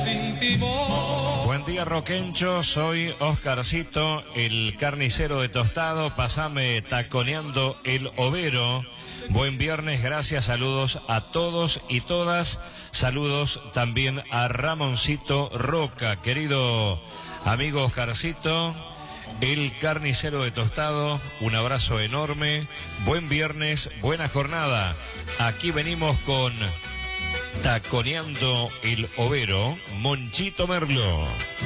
sin timón. Buen día, Roquencho, soy Oscarcito, el carnicero de Tostado. Pasame taconeando el overo. Buen viernes, gracias, saludos a todos y todas. Saludos también a Ramoncito Roca, querido amigo Oscarcito, el carnicero de Tostado. Un abrazo enorme, buen viernes, buena jornada. Aquí venimos con Taconeando el Overo, Monchito Merlo.